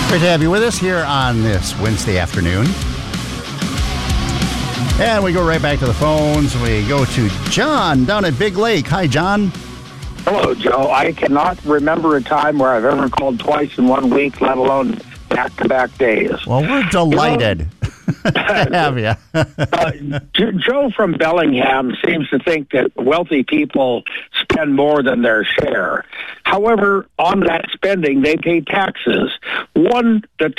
Great to have you with us here on this Wednesday afternoon. And we go right back to the phones. We go to John down at Big Lake. Hi, John. Hello, Joe. I cannot remember a time where I've ever called twice in 1 week, let alone back-to-back days. Well, we're delighted to have you. Joe from Bellingham seems to think that wealthy people spend more than their share. However, on that spending, they pay taxes. The